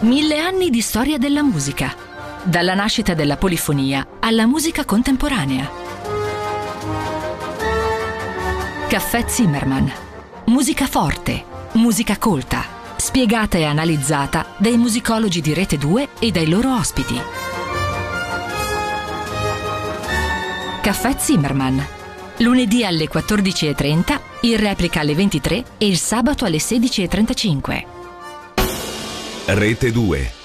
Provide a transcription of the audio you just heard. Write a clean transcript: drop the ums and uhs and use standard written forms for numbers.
1000 anni di storia della musica, dalla nascita della polifonia alla musica contemporanea. Caffè Zimmermann. Musica forte, musica colta, spiegata e analizzata dai musicologi di Rete 2 e dai loro ospiti. Caffè Zimmermann. Lunedì alle 14:30, in replica alle 23 e il sabato alle 16:35. Rete 2.